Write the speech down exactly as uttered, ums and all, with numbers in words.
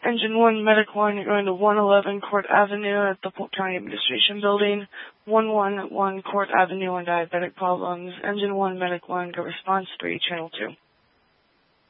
Engine one, Medic one, you're going to one eleven Court Avenue at the Polk County Administration Building. one one one Court Avenue on diabetic problems. Engine one, Medic one, go response three, channel two.